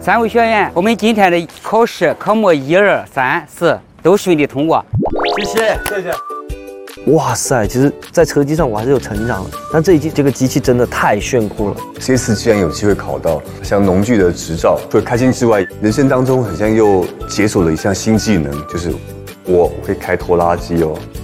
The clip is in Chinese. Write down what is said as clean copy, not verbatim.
3位学员，我们今天的考试科目1、2、3、4都顺利通过。 谢谢。 哇塞，其实，在车机上我还是有成长的，但这个机器真的太炫酷了。 这次既然有机会考到像农具的执照，除了开心之外，人生当中好像又解锁了一项新技能，就是我会开拖拉机哦。